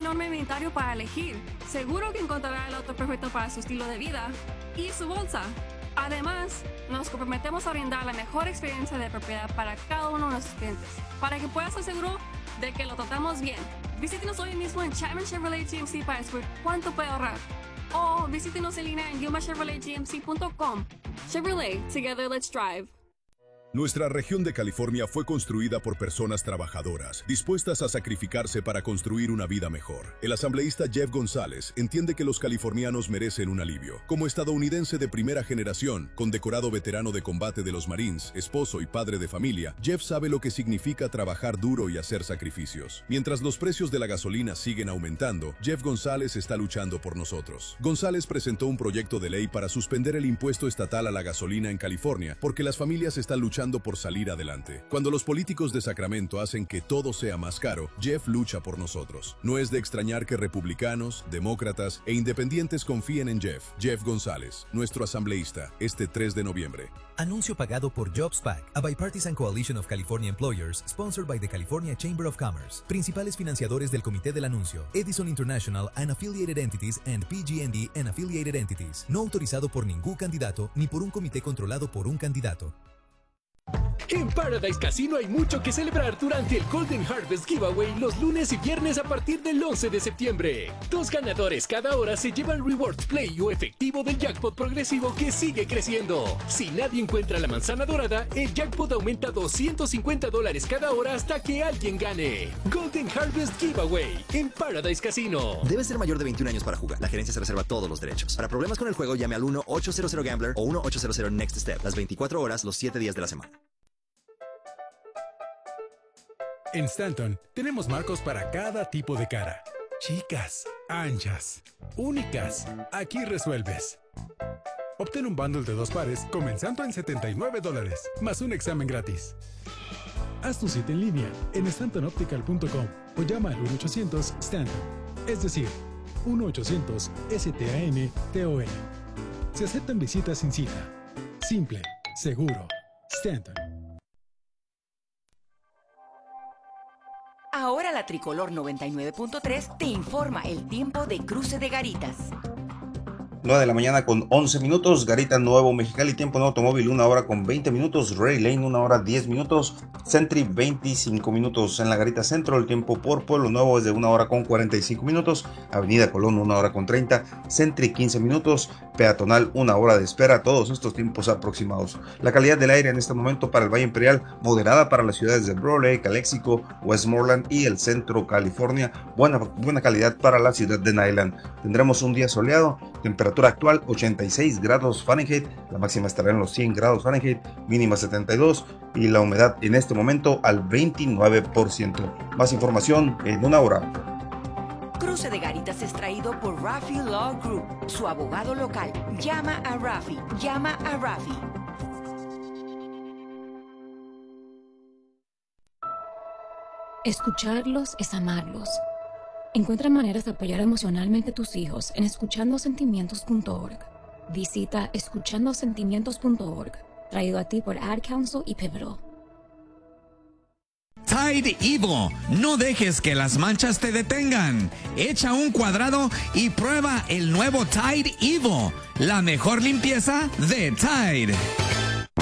enorme inventario para elegir. Seguro que encontrará el auto perfecto para su estilo de vida y su bolsa. Además, nos comprometemos a brindar la mejor experiencia de propiedad para cada uno de nuestros clientes, para que puedas estar seguro de que lo tratamos bien. Visítenos hoy mismo en Chapman Chevrolet GMC para descubrir cuánto puede ahorrar. O visítenos en línea en yumachevroletgmc.com. Chevrolet, together let's drive. Nuestra región de California fue construida por personas trabajadoras, dispuestas a sacrificarse para construir una vida mejor. El asambleísta Jeff González entiende que los californianos merecen un alivio. Como estadounidense de primera generación, condecorado veterano de combate de los Marines, esposo y padre de familia, Jeff sabe lo que significa trabajar duro y hacer sacrificios. Mientras los precios de la gasolina siguen aumentando, Jeff González está luchando por nosotros. González presentó un proyecto de ley para suspender el impuesto estatal a la gasolina en California, porque las familias están luchando por salir adelante. Cuando los políticos de Sacramento hacen que todo sea más caro, Jeff lucha por nosotros. No es de extrañar que republicanos, demócratas e independientes confíen en Jeff. Jeff González, nuestro asambleísta, este 3 de noviembre. Anuncio pagado por JobsPAC, a bipartisan coalition of California employers, sponsored by the California Chamber of Commerce. Principales financiadores del comité del anuncio: Edison International and Affiliated Entities and PG&E and Affiliated Entities. No autorizado por ningún candidato ni por un comité controlado por un candidato. En Paradise Casino hay mucho que celebrar durante el Golden Harvest Giveaway los lunes y viernes a partir del 11 de septiembre. 2 ganadores cada hora se llevan Rewards Play o efectivo del jackpot progresivo que sigue creciendo. Si nadie encuentra la manzana dorada, el jackpot aumenta $250 cada hora hasta que alguien gane. Golden Harvest Giveaway en Paradise Casino. Debe ser mayor de 21 años para jugar. La gerencia se reserva todos los derechos. Para problemas con el juego, llame al 1-800-GAMBLER o 1-800-NEXT-STEP las 24 horas los 7 días de la semana. En Stanton tenemos marcos para cada tipo de cara. Chicas, anchas, únicas. Aquí resuelves. Obtén un bundle de 2 pares comenzando en $79, más un examen gratis. Haz tu cita en línea en stantonoptical.com o llama al 1-800-STANTON. Es decir, 1-800-STANTON. Se aceptan visitas sin cita. Simple, seguro. Stanton. Ahora la Tricolor 99.3 te informa el tiempo de Cruce de Garitas. 9 de la mañana con 11 minutos, Garita Nuevo Mexicali, tiempo en automóvil 1 hora con 20 minutos, Ray Lane 1 hora 10 minutos, Sentry 25 minutos. En la Garita Centro el tiempo por Pueblo Nuevo es de 1 hora con 45 minutos, Avenida Colón 1 hora con 30, Sentry 15 minutos, Peatonal 1 hora de espera, todos estos tiempos aproximados. La calidad del aire en este momento para el Valle Imperial, moderada para las ciudades de Raleigh, Calexico, Westmoreland y el Centro California, buena calidad para la ciudad de Niland. Tendremos un día soleado, temperatura actual 86 grados Fahrenheit, la máxima estará en los 100 grados Fahrenheit, mínima 72 y la humedad en este momento al 29%. Más información en 1 hora. Cruce de Garitas es traído por Rafi Law Group, su abogado local. Llama a Rafi, llama a Rafi. Escucharlos es amarlos. Encuentra maneras de apoyar emocionalmente a tus hijos en escuchandosentimientos.org. Visita escuchandosentimientos.org, traído a ti por Ad Council y Pivotal. Tide Evo, no dejes que las manchas te detengan. Echa un cuadrado y prueba el nuevo Tide Evo, la mejor limpieza de Tide.